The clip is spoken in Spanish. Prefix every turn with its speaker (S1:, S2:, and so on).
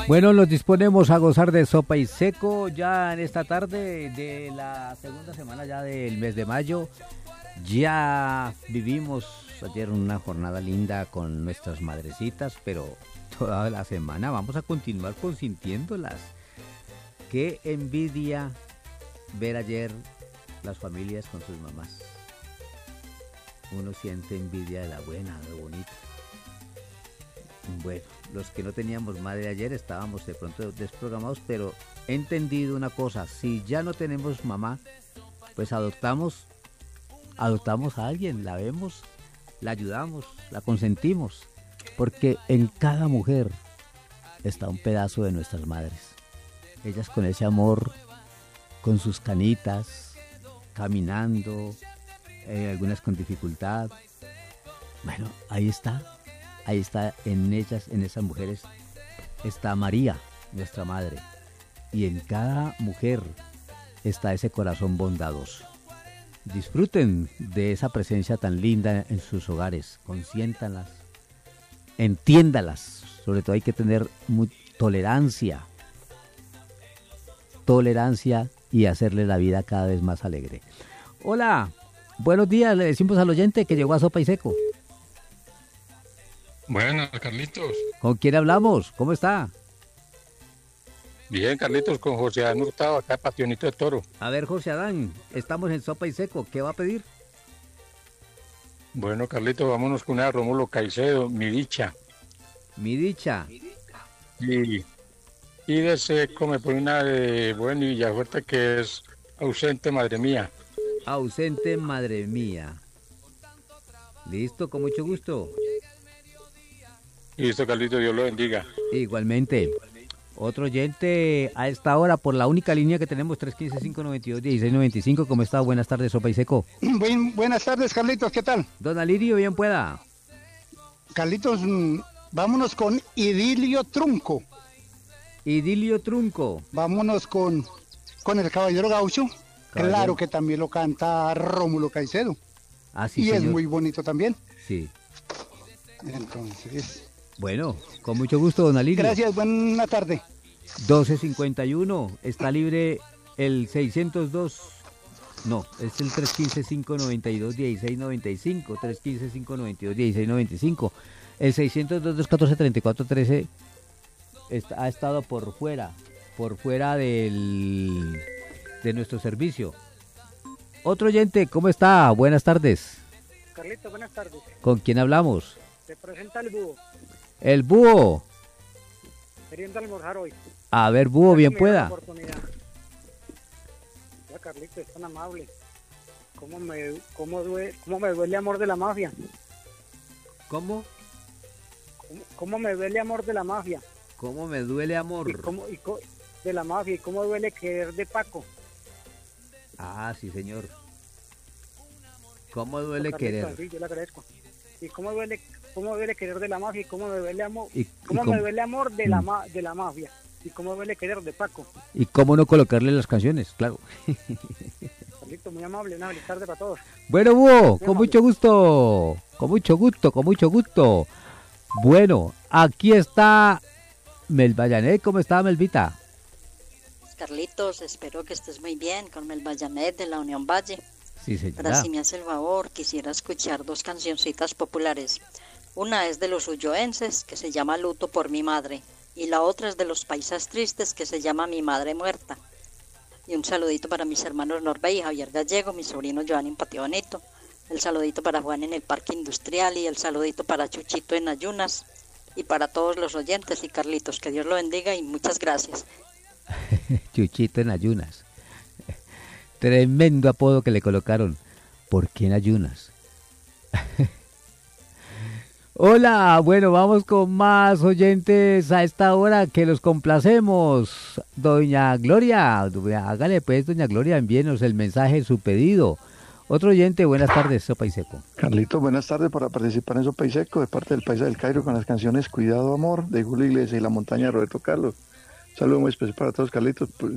S1: Bueno, nos disponemos a gozar de sopa y seco ya en esta tarde de la segunda semana ya del mes de mayo. Ya vivimos ayer una jornada linda con nuestras madrecitas, pero toda la semana vamos a continuar consintiéndolas. Qué envidia ver ayer las familias con sus mamás. Uno siente envidia de la buena, de lo bonita. Bueno, los que no teníamos madre ayer estábamos de pronto desprogramados, pero he entendido una cosa: si ya no tenemos mamá, pues adoptamos a alguien, la vemos, la ayudamos, la consentimos, porque en cada mujer está un pedazo de nuestras madres. Ellas con ese amor, con sus canitas, caminando, algunas con dificultad. Bueno, ahí está en ellas, en esas mujeres, está María, nuestra madre. Y en cada mujer está ese corazón bondadoso. Disfruten de esa presencia tan linda en sus hogares, consiéntanlas, entiéndalas. Sobre todo hay que tener tolerancia y hacerle la vida cada vez más alegre. Hola, buenos días, le decimos al oyente que llegó a Sopa y Seco.
S2: Buenas, Carlitos.
S1: ¿Con quién hablamos? ¿Cómo está?
S2: Bien, Carlitos, con José Adán Hurtado, acá Pationito de Toro.
S1: A ver, José Adán, estamos en Sopa y Seco, ¿qué va a pedir?
S2: Bueno, Carlitos, vámonos con una de Rómulo Caicedo, Mi Dicha.
S1: Mi Dicha.
S2: Y de seco me pone una de Bueno y Villafuerte que es Ausente, Madre Mía.
S1: Ausente, Madre Mía. Listo, con mucho gusto.
S2: Listo, Carlitos, Dios lo bendiga.
S1: Igualmente. Otro oyente a esta hora por la única línea que tenemos, 315-592-1695. ¿Cómo está? Buenas tardes, Sopa y Seco.
S3: Buenas tardes, Carlitos, ¿qué tal?
S1: Don Alirio, bien pueda.
S3: Carlitos, vámonos con Idilio Trunco.
S1: Idilio Trunco.
S3: Vámonos con el Caballero Gaucho.
S1: Caballero.
S3: Claro que también lo canta Rómulo Caicedo.
S1: Ah, sí,
S3: y
S1: señor.
S3: Es muy bonito también.
S1: Sí.
S3: Entonces...
S1: Bueno, con mucho gusto, don Alirio.
S3: Gracias, buena tarde.
S1: 12:51, está libre el 602, no, es el 315-592-1695, 315-592-1695. El 602-214-3413 ha estado por fuera de nuestro servicio. Otro oyente, ¿cómo está? Buenas tardes.
S4: Carlito, buenas tardes.
S1: ¿Con quién hablamos?
S4: Se presenta el búho.
S1: El búho.
S4: Queriendo almorzar hoy.
S1: A ver, búho, bien pueda.
S4: Ya, Carlito, es tan amable. ¿Cómo me duele amor de la mafia?
S1: ¿Cómo?
S4: ¿Cómo me duele amor de la mafia?
S1: ¿Cómo me duele amor?
S4: De la mafia, y cómo duele querer de Paco.
S1: Ah, sí, señor. ¿Cómo duele
S4: Carlito,
S1: querer?
S4: Sí, yo le agradezco. ¿Y cómo duele querer de la mafia? ¿Y cómo me duele amor?
S1: ¿Cómo
S4: me duele amor de la mafia? ¿Y cómo duele querer de Paco?
S1: ¿Y cómo no colocarle las canciones? Claro.
S4: Carlito, muy amable, una feliz tarde para todos.
S1: Bueno, búho, con mucho gusto. Con mucho gusto. Bueno, aquí está Melvallanet. ¿Cómo está, Melvita?
S5: Carlitos, espero que estés muy bien con Melvallanet de la Unión Valle.
S1: Sí, señora.
S5: Ahora, si me hace el favor, quisiera escuchar dos cancioncitas populares. Una es de los ulloenses, que se llama Luto por mi madre, y la otra es de los paisas tristes, que se llama Mi madre muerta. Y un saludito para mis hermanos Norbey y Javier Gallego, mi sobrino Joan en Patio Bonito, el saludito para Juan en el Parque Industrial y el saludito para Chuchito en Ayunas, y para todos los oyentes. Y Carlitos, que Dios lo bendiga y muchas gracias.
S1: Chuchito en Ayunas. Tremendo apodo que le colocaron. ¿Por qué en Ayunas? Hola, bueno, vamos con más oyentes a esta hora que los complacemos. Doña Gloria, hágale pues, doña Gloria, envíenos el mensaje, su pedido. Otro oyente, buenas tardes, Sopa y Seco.
S6: Carlito, buenas tardes para participar en Sopa y Seco de parte del Paisa del Cairo con las canciones Cuidado Amor de Julio Iglesias y La Montaña de Roberto Carlos. Saludos muy especial para todos, Carlitos.